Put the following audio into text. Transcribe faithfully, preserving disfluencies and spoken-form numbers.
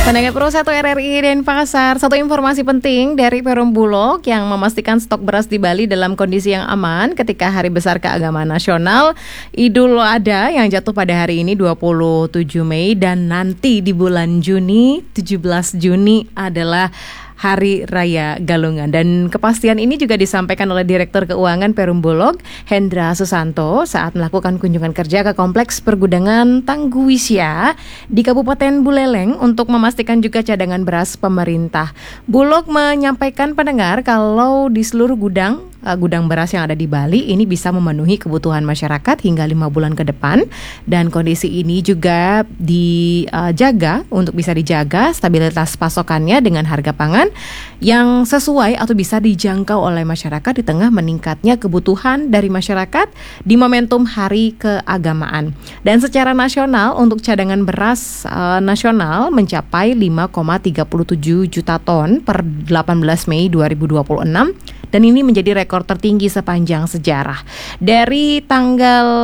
Pendengar Pro satu R R I Denpasar, satu informasi penting dari Perum Bulog yang memastikan stok beras di Bali dalam kondisi yang aman ketika Hari Besar Keagamaan Nasional Idul Adha yang jatuh pada hari ini dua puluh tujuh Mei dan nanti di bulan Juni, tujuh belas Juni adalah Hari Raya Galungan. Dan kepastian ini juga disampaikan oleh Direktur Keuangan Perum Bulog, Hendra Susanto, saat melakukan kunjungan kerja ke Kompleks Pergudangan Tangguwisya di Kabupaten Buleleng untuk memastikan juga cadangan beras pemerintah. Bulog menyampaikan pendengar kalau di seluruh gudang uh, gudang beras yang ada di Bali ini bisa memenuhi kebutuhan masyarakat hingga lima bulan ke depan, dan kondisi ini juga dijaga uh, untuk bisa dijaga stabilitas pasokannya dengan harga pangan yang sesuai atau bisa dijangkau oleh masyarakat di tengah meningkatnya kebutuhan dari masyarakat di momentum Hari Keagamaan. Dan secara nasional untuk cadangan beras uh, nasional mencapai lima koma tiga tujuh juta ton per delapan belas Mei dua ribu dua puluh enam, dan ini menjadi rekor tertinggi sepanjang sejarah. Dari tanggal